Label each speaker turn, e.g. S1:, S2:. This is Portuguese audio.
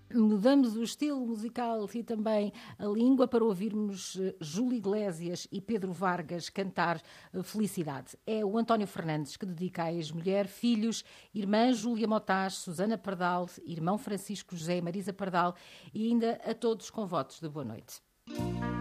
S1: Mudamos o estilo musical e também a língua para ouvirmos Júlio Iglesias e Pedro Vargas cantar Felicidade. É o António Fernandes que dedica à ex-mulher, filhos, irmã Júlia Motaz, Susana Pardal, irmão Francisco José e Marisa Pardal e ainda a todos com votos de boa noite.